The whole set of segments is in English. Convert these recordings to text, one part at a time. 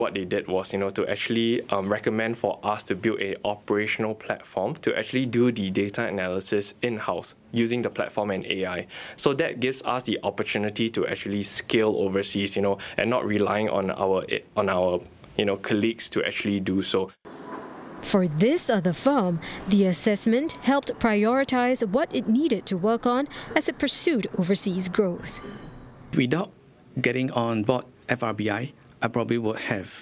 What they did was, to actually recommend for us to build a operational platform to actually do the data analysis in-house using the platform and AI. So that gives us the opportunity to actually scale overseas, and not relying on our colleagues to actually do so. For this other firm, the assessment helped prioritize what it needed to work on as it pursued overseas growth. Without getting on board FRBI, I probably would have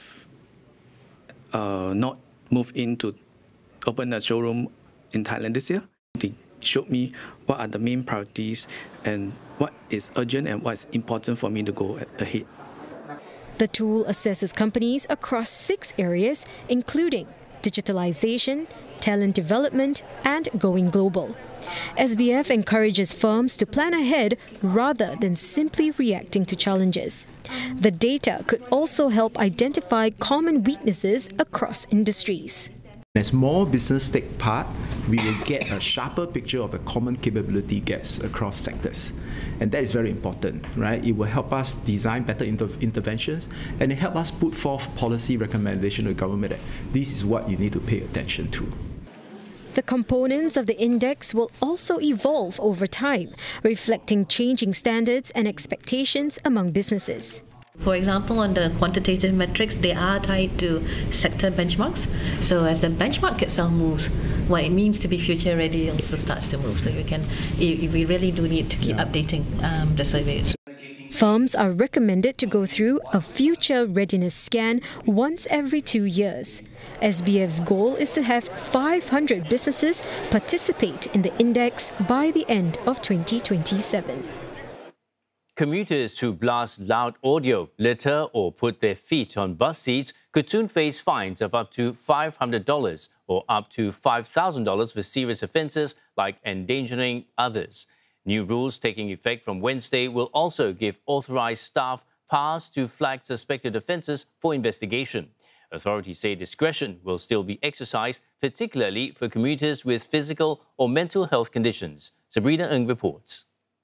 not moved in to open a showroom in Thailand this year. They showed me what are the main priorities and what is urgent and what is important for me to go ahead. The tool assesses companies across 6 areas, including digitalization, talent development, and going global. SBF encourages firms to plan ahead rather than simply reacting to challenges. The data could also help identify common weaknesses across industries. As more business take part, we will get a sharper picture of the common capability gaps across sectors. And that is very important, right? It will help us design better interventions, and it help us put forth policy recommendation to the government that this is what you need to pay attention to. The components of the index will also evolve over time, reflecting changing standards and expectations among businesses. For example, on the quantitative metrics, they are tied to sector benchmarks. So as the benchmark itself moves, what it means to be future ready also starts to move. So we really do need to keep updating the surveys. Firms are recommended to go through a future readiness scan once every 2 years. SBF's goal is to have 500 businesses participate in the index by the end of 2027. Commuters who blast loud audio, litter or put their feet on bus seats could soon face fines of up to $500 or up to $5,000 for serious offences like endangering others. New rules taking effect from Wednesday will also give authorised staff powers to flag suspected offences for investigation. Authorities say discretion will still be exercised, particularly for commuters with physical or mental health conditions. Sabrina Ng reports.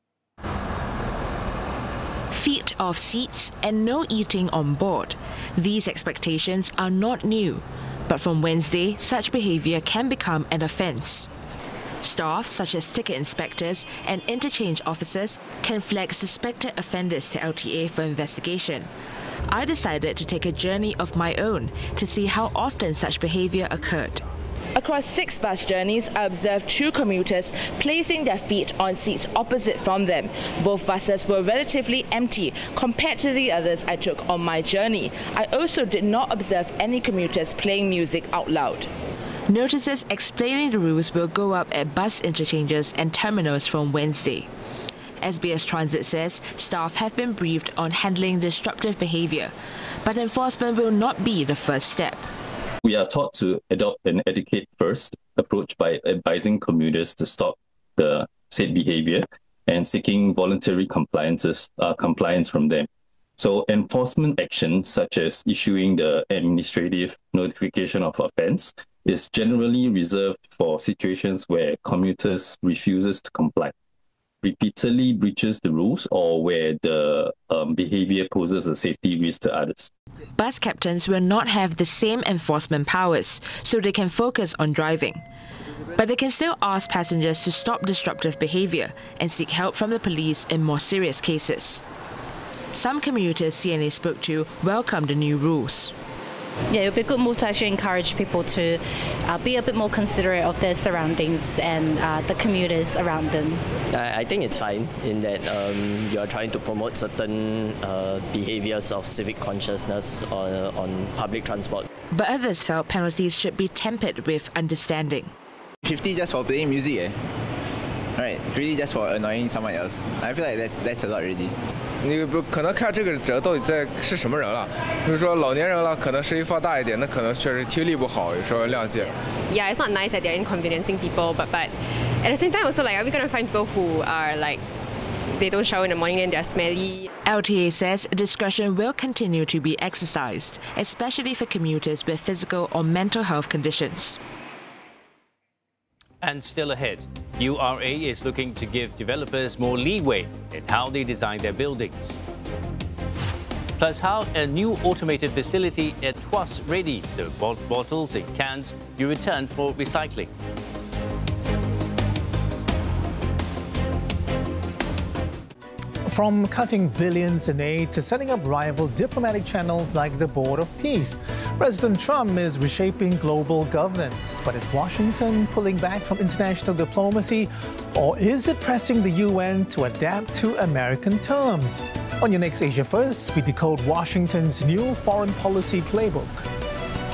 Feet off seats and no eating on board. These expectations are not new, but from Wednesday, such behaviour can become an offence. Staff, such as ticket inspectors and interchange officers, can flag suspected offenders to LTA for investigation. I decided to take a journey of my own to see how often such behaviour occurred. Across 6 bus journeys, I observed 2 commuters placing their feet on seats opposite from them. Both buses were relatively empty compared to the others I took on my journey. I also did not observe any commuters playing music out loud. Notices explaining the rules will go up at bus interchanges and terminals from Wednesday. SBS Transit says staff have been briefed on handling disruptive behaviour, but enforcement will not be the first step. We are taught to adopt an educate first approach by advising commuters to stop the said behaviour and seeking voluntary compliance from them. So enforcement actions such as issuing the administrative notification of offence is generally reserved for situations where commuters refuses to comply, repeatedly breaches the rules, or where the behaviour poses a safety risk to others. Bus captains will not have the same enforcement powers, so they can focus on driving. But they can still ask passengers to stop disruptive behaviour and seek help from the police in more serious cases. Some commuters CNA spoke to welcome the new rules. Yeah, it would be a good move to actually encourage people to be a bit more considerate of their surroundings and the commuters around them. I think it's fine in that you are trying to promote certain behaviours of civic consciousness on public transport. But others felt penalties should be tempered with understanding. 50 just for playing music, right? Really just for annoying someone else. I feel like that's a lot already. 你可能看这个人到底在是什么人了，比如说老年人了，可能声音放大一点，那可能确实听力不好，有时候谅解。 Yeah, it's not nice that they're inconveniencing people, but at the same time also like, are we going to find people who are like, they don't shower in the morning and they're smelly? LTA says discretion will continue to be exercised, especially for commuters with physical or mental health conditions. And still ahead, URA is looking to give developers more leeway in how they design their buildings. Plus how a new automated facility at Tuas ready the bottles and cans you return for recycling. From cutting billions in aid to setting up rival diplomatic channels like the Board of Peace, President Trump is reshaping global governance. But is Washington pulling back from international diplomacy, or is it pressing the UN to adapt to American terms? On your next Asia First, we decode Washington's new foreign policy playbook.